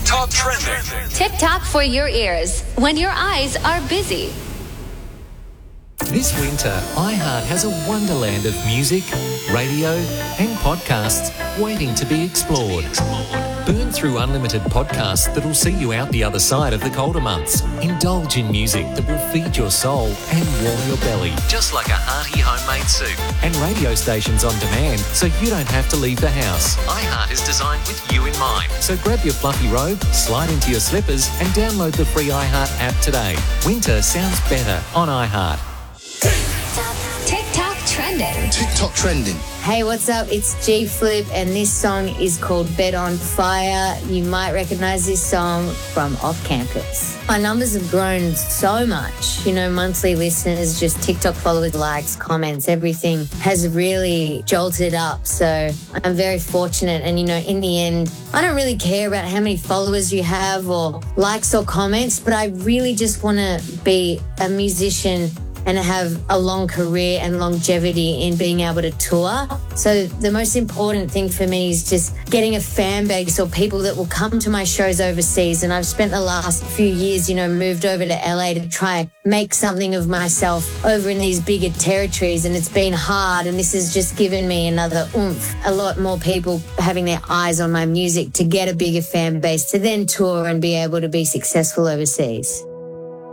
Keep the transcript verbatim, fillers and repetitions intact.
TikTok trending. TikTok for your ears when your eyes are busy. This winter, iHeart has a wonderland of music, radio and podcasts waiting to be explored. Burn through unlimited podcasts that'll see you out the other side of the colder months. Indulge in music that will feed your soul and warm your belly, just like a hearty homemade soup. And radio stations on demand, so you don't have to leave the house. iHeart is designed with you in mind. So grab your fluffy robe, slide into your slippers and download the free iHeart app today. Winter sounds better on iHeart. TikTok trending. TikTok trending. Hey, what's up? It's G Flip, and this song is called Bed on Fire. You might recognize this song from Off Campus. My numbers have grown so much. You know, monthly listeners, just TikTok followers, likes, comments, everything has really jolted up. So I'm very fortunate. And, you know, in the end, I don't really care about how many followers you have or likes or comments, but I really just want to be a musician and have a long career and longevity in being able to tour. So the most important thing for me is just getting a fan base or people that will come to my shows overseas. And I've spent the last few years, you know, moved over to L A to try make something of myself over in these bigger territories. And it's been hard. And this has just given me another oomph. A lot more people having their eyes on my music to get a bigger fan base to then tour and be able to be successful overseas.